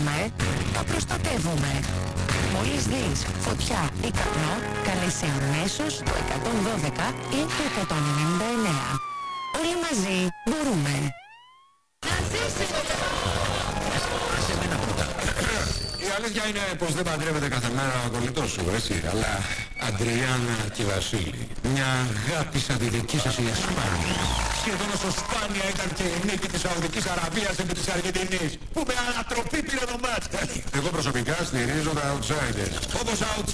σώζουμε, τα προστατεύουμε. Μόλις δεις φωτιά ή καπνό, καλέσει αμέσως το 112 ή το 199. Όλοι μαζί μπορούμε. Η αλήθεια είναι πως δεν παντρεύεται κάθε μέρα ο κολλητός σου, έτσι. Αλλά Αντριάννα και Βασίλη, μια αγάπη σαν τη δική σας η Ασπάνια. Σχεδόν όσο σπάνια ήταν και η νίκη της Σαουδικής Αραβίας επί της Αργεντινής, που με ανατροπή πήρε το μάτς. Εγώ προσωπικά στηρίζω τα outsiders. Όπως